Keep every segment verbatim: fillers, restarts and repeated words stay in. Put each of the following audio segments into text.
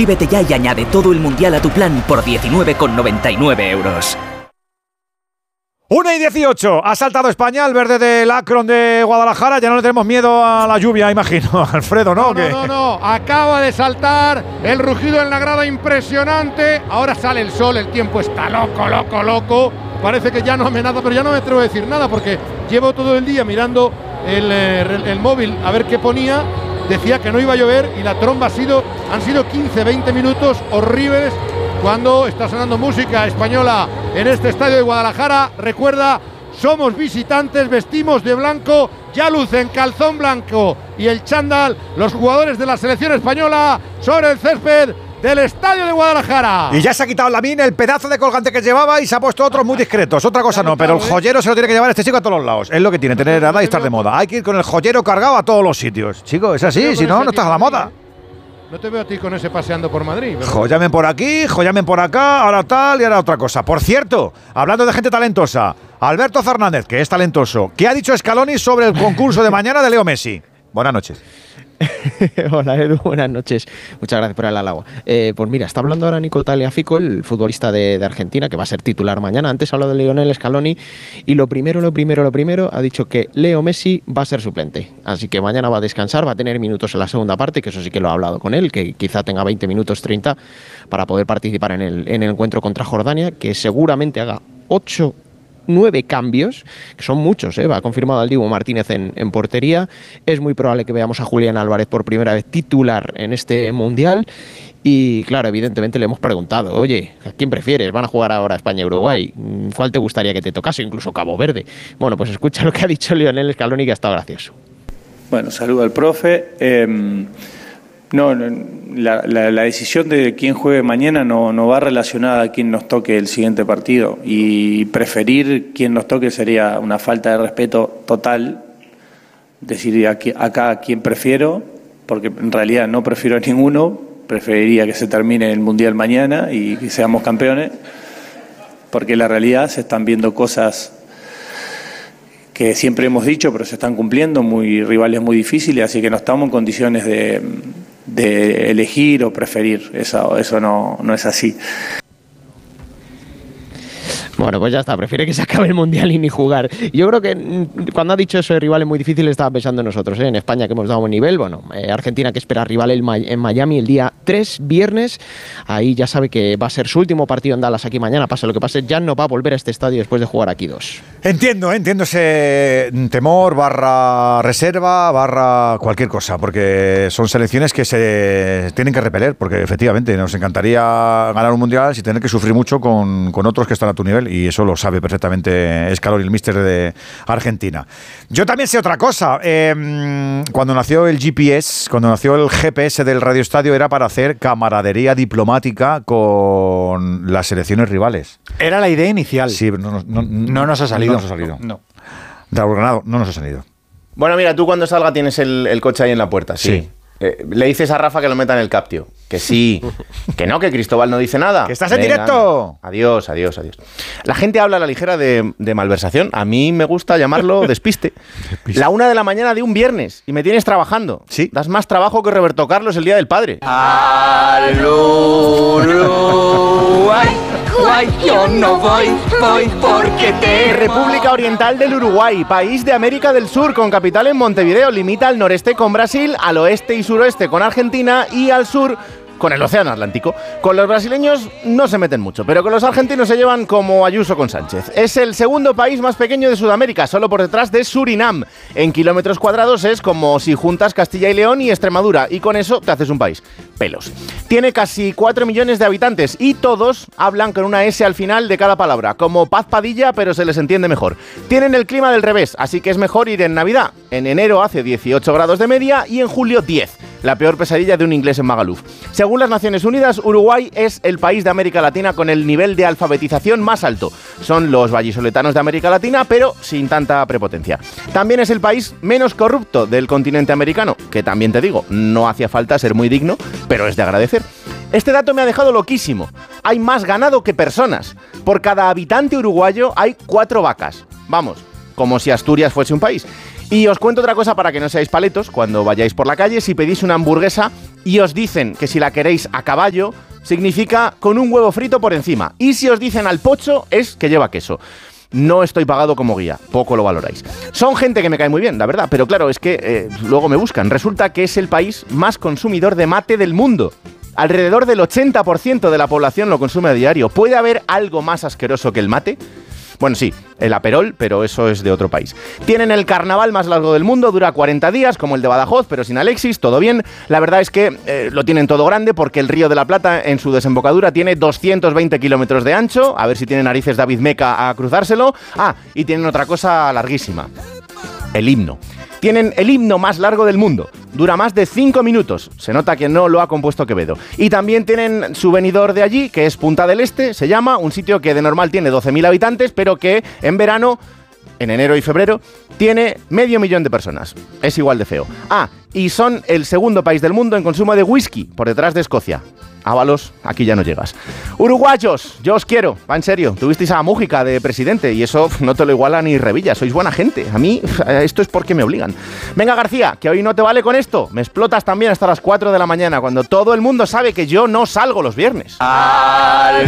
Suscríbete ya y añade todo el mundial a tu plan por diecinueve con noventa y nueve euros. una y dieciocho, ha saltado España al verde del Akron de Guadalajara. Ya no le tenemos miedo a la lluvia, imagino, Alfredo, ¿no? No, no, no, no, acaba de saltar el rugido en la grada impresionante. Ahora sale el sol, el tiempo está loco, loco, loco. Parece que ya no amenaza, pero ya no me atrevo a decir nada porque llevo todo el día mirando el, el, el móvil a ver qué ponía. Decía que no iba a llover y la tromba ha sido, han sido quince, veinte minutos horribles. Cuando está sonando música española en este estadio de Guadalajara, recuerda, somos visitantes, vestimos de blanco, ya lucen calzón blanco y el chándal los jugadores de la selección española sobre el césped del estadio de Guadalajara. Y ya se ha quitado Lamine el pedazo de colgante que llevaba y se ha puesto otros muy discretos. Otra cosa no, pero el joyero se lo tiene que llevar este chico a todos los lados. Es lo que tiene, tener edad y estar de moda. Hay que ir con el joyero cargado a todos los sitios. Chico, es así, si no, no estás a la moda. No te veo a ti con ese paseando por Madrid. ¿verdad? Joyamen por aquí, joyamen por acá, ahora tal y ahora otra cosa. Por cierto, hablando de gente talentosa, Alberto Fernández, que es talentoso, ¿qué ha dicho Scaloni sobre el concurso de mañana de Leo Messi? Buenas noches. Hola Edu, buenas noches. Muchas gracias por el halago. Eh, pues mira, está hablando ahora Nico Tagliafico, el futbolista de, de Argentina, que va a ser titular mañana. Antes habló de Lionel Scaloni y lo primero, lo primero, lo primero, ha dicho que Leo Messi va a ser suplente. Así que mañana va a descansar, va a tener minutos en la segunda parte, que eso sí que lo ha hablado con él, que quizá tenga veinte minutos, treinta, para poder participar en el, en el encuentro contra Jordania, que seguramente haga ocho nueve cambios, que son muchos, ¿eh? Va confirmado al Dibu Martínez en, en portería. Es muy probable que veamos a Julián Álvarez por primera vez titular en este Mundial. Y claro, evidentemente le hemos preguntado, oye, ¿a quién prefieres? ¿Van a jugar ahora España y Uruguay? ¿Cuál te gustaría que te tocase? Incluso Cabo Verde. Bueno, pues escucha lo que ha dicho Lionel Scaloni, que ha estado gracioso. Bueno, saludo al profe. Eh, no, la, la, la decisión de quién juegue mañana no, no va relacionada a quién nos toque el siguiente partido. Y preferir quién nos toque sería una falta de respeto total. Decir aquí, acá a quién prefiero, porque en realidad no prefiero a ninguno. Preferiría que se termine el Mundial mañana y que seamos campeones, porque en la realidad se están viendo cosas que siempre hemos dicho, pero se están cumpliendo, muy rivales muy difíciles, así que no estamos en condiciones de, de elegir o preferir. Eso, eso no, no es así. Bueno, pues ya está, prefiere que se acabe el Mundial y ni jugar. Yo creo que cuando ha dicho eso de rivales muy difíciles estaba pensando en nosotros, ¿eh? En España, que hemos dado buen nivel. Bueno, eh, Argentina, que espera rival en Miami el día tres, viernes. Ahí ya sabe que va a ser su último partido en Dallas aquí mañana, pase lo que pase. Ya no va a volver a este estadio después de jugar aquí dos. Entiendo, ¿eh? entiendo ese temor, barra reserva, barra cualquier cosa, porque son selecciones que se tienen que repeler, porque efectivamente nos encantaría ganar un Mundial sin tener que sufrir mucho con, con otros que están a tu nivel. Y eso lo sabe perfectamente Scaloni, el míster de Argentina. Yo también sé otra cosa. Eh, cuando nació el G P S, cuando nació el G P S del Radio Estadio, era para hacer camaradería diplomática con las selecciones rivales. Era la idea inicial. Sí, pero no, no, no, no nos ha salido. No nos ha salido. No. Raúl Granado, no nos ha salido. Bueno, mira, tú cuando salga tienes el, el coche ahí en la puerta, sí. sí. Eh, le dices a Rafa que lo meta en el Captio. Que sí. Que no, que Cristóbal no dice nada. ¡Que estás en Venga, directo! Adiós, adiós, adiós. La gente habla a la ligera de, de malversación. A mí me gusta llamarlo despiste. despiste. La una de la mañana de un viernes y me tienes trabajando. Sí. Das más trabajo que Roberto Carlos el Día del Padre. Uruguay, Uruguay, yo no voy, voy porque te... República Oriental del Uruguay, país de América del Sur, con capital en Montevideo. Limita al noreste con Brasil, al oeste y suroeste con Argentina y al sur con el Océano Atlántico. Con los brasileños no se meten mucho, pero con los argentinos se llevan como Ayuso con Sánchez. Es el segundo país más pequeño de Sudamérica, solo por detrás de Surinam. En kilómetros cuadrados es como si juntas Castilla y León y Extremadura, y con eso te haces un país. Pelos. Tiene casi cuatro millones de habitantes y todos hablan con una S al final de cada palabra, como Paz Padilla, pero se les entiende mejor. Tienen el clima del revés, así que es mejor ir en Navidad. En enero hace dieciocho grados de media y en julio diez. La peor pesadilla de un inglés en Magaluf. Según las Naciones Unidas, Uruguay es el país de América Latina con el nivel de alfabetización más alto. Son los vallisoletanos de América Latina, pero sin tanta prepotencia. También es el país menos corrupto del continente americano, que también te digo, no hacía falta ser muy digno, pero es de agradecer. Este dato me ha dejado loquísimo. Hay más ganado que personas. Por cada habitante uruguayo hay cuatro vacas. Vamos, como si Asturias fuese un país. Y os cuento otra cosa para que no seáis paletos cuando vayáis por la calle. Si pedís una hamburguesa y os dicen que si la queréis a caballo, significa con un huevo frito por encima. Y si os dicen al pocho, es que lleva queso. No estoy pagado como guía, poco lo valoráis. Son gente que me cae muy bien, la verdad, pero claro, es que eh, luego me buscan. Resulta que es el país más consumidor de mate del mundo. Alrededor del ochenta por ciento de la población lo consume a diario. ¿Puede haber algo más asqueroso que el mate? Bueno, sí, el Aperol, pero eso es de otro país. Tienen el carnaval más largo del mundo, dura cuarenta días, como el de Badajoz, pero sin Alexis, todo bien. La verdad es que eh, lo tienen todo grande porque el Río de la Plata en su desembocadura tiene doscientos veinte kilómetros de ancho. A ver si tiene narices David Meca a cruzárselo. Ah, y tienen otra cosa larguísima. El himno. Tienen el himno más largo del mundo. Dura más de cinco minutos. Se nota que no lo ha compuesto Quevedo. Y también tienen su venidor de allí, que es Punta del Este, se llama, un sitio que de normal tiene doce mil habitantes, pero que en verano, en enero y febrero, tiene medio millón de personas. Es igual de feo. Ah, y son el segundo país del mundo en consumo de whisky, por detrás de Escocia. Ábalos, aquí ya no llegas. Uruguayos, yo os quiero, va en serio. Tuvisteis a Mújica de presidente y eso no te lo iguala ni Revilla. Sois buena gente. A mí esto es porque me obligan. Venga, García, que hoy no te vale con esto. Me explotas también hasta las cuatro de la mañana, cuando todo el mundo sabe que yo no salgo los viernes. Al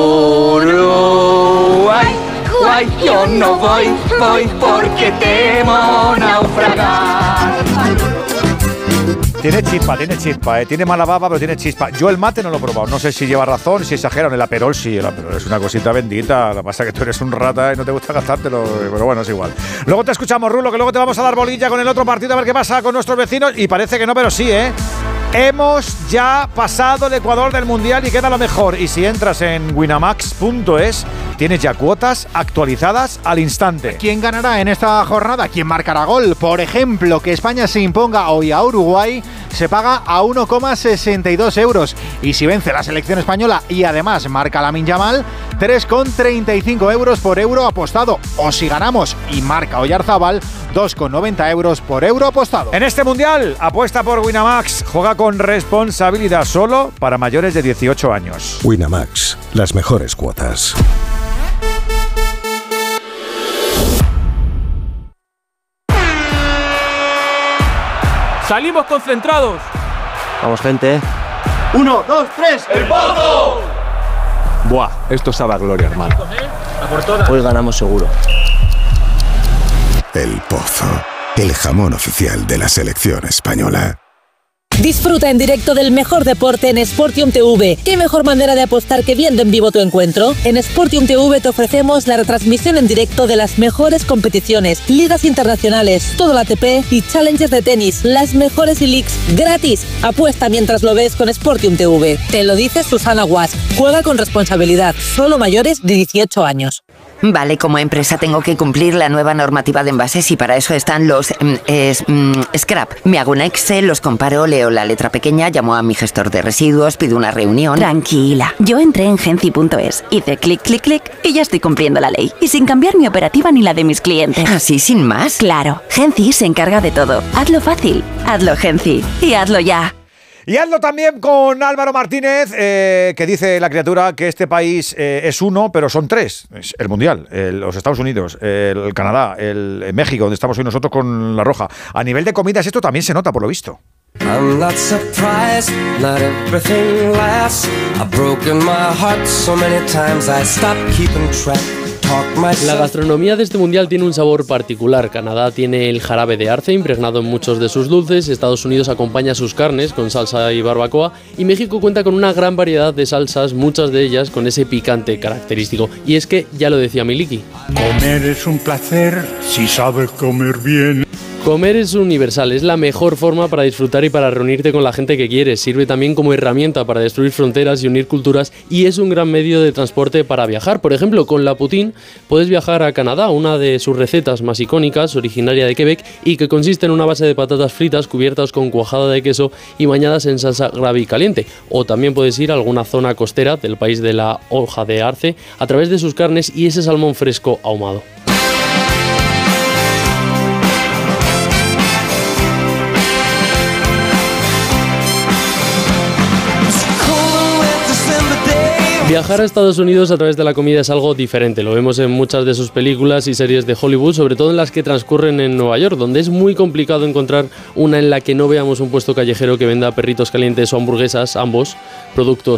Uruguay, guay, yo no voy, voy porque temo naufragar. Tiene chispa, tiene chispa, ¿eh? Tiene mala baba, pero tiene chispa. Yo el mate no lo he probado, no sé si lleva razón, si exageran. El Aperol sí, el Aperol es una cosita bendita. Lo que pasa es que tú eres un rata y no te gusta gastártelo, pero bueno, es igual. Luego te escuchamos, Rulo, que luego te vamos a dar bolilla con el otro partido a ver qué pasa con nuestros vecinos. Y parece que no, pero sí, ¿eh? Hemos ya pasado el Ecuador del Mundial y queda lo mejor. Y si entras en winamax punto es, tienes ya cuotas actualizadas al instante. ¿Quién ganará en esta jornada? ¿Quién marcará gol? Por ejemplo, que España se imponga hoy a Uruguay, se paga a uno coma sesenta y dos euros. Y si vence la selección española y además marca Lamine Yamal, tres coma treinta y cinco euros por euro apostado. O si ganamos y marca Oyarzábal, dos coma noventa euros por euro apostado. En este Mundial, apuesta por Winamax. Juega con responsabilidad, solo para mayores de dieciocho años. Winamax, las mejores cuotas. ¡Salimos concentrados! Vamos, gente. Uno, dos, tres. ¡El Pozo! Buah, esto sabe a gloria, hermano. Hoy ganamos seguro. El Pozo, el jamón oficial de la selección española. Disfruta en directo del mejor deporte en Sportium T V. ¿Qué mejor manera de apostar que viendo en vivo tu encuentro? En Sportium T V te ofrecemos la retransmisión en directo de las mejores competiciones, ligas internacionales, todo el A T P y challenges de tenis, las mejores e-leagues gratis. Apuesta mientras lo ves con Sportium T V. Te lo dice Susana Guas. Juega con responsabilidad. Solo mayores de dieciocho años. Vale, como empresa tengo que cumplir la nueva normativa de envases y para eso están los mm, es, mm, scrap. Me hago un Excel, los comparo, leo la letra pequeña, llamo a mi gestor de residuos, pido una reunión. Tranquila, yo entré en Genci punto es, hice clic, clic, clic y ya estoy cumpliendo la ley. Y sin cambiar mi operativa ni la de mis clientes. ¿Así sin más? Claro, Genci se encarga de todo. Hazlo fácil, hazlo Genci y hazlo ya. Y hazlo también con Álvaro Martínez, eh, que dice la criatura que este país eh, es uno, pero son tres. Es el Mundial, el, los Estados Unidos, el Canadá, el, el México, donde estamos hoy nosotros con La Roja. A nivel de comidas esto también se nota, por lo visto. I'm not surprised, not everything lasts. I've broken my heart so many times I stopped keeping track. La gastronomía de este mundial tiene un sabor particular. Canadá tiene el jarabe de arce impregnado en muchos de sus dulces, Estados Unidos acompaña sus carnes con salsa y barbacoa y México cuenta con una gran variedad de salsas, muchas de ellas con ese picante característico. Y es que, ya lo decía Miliki, comer es un placer si sabes comer bien. Comer es universal, es la mejor forma para disfrutar y para reunirte con la gente que quieres. Sirve también como herramienta para destruir fronteras y unir culturas y es un gran medio de transporte para viajar. Por ejemplo, con la poutine puedes viajar a Canadá, una de sus recetas más icónicas, originaria de Quebec y que consiste en una base de patatas fritas cubiertas con cuajada de queso y bañadas en salsa gravy caliente. O también puedes ir a alguna zona costera del país de la hoja de arce a través de sus carnes y ese salmón fresco ahumado. Viajar a Estados Unidos a través de la comida es algo diferente. Lo vemos en muchas de sus películas y series de Hollywood, sobre todo en las que transcurren en Nueva York, donde es muy complicado encontrar una en la que no veamos un puesto callejero que venda perritos calientes o hamburguesas, ambos productos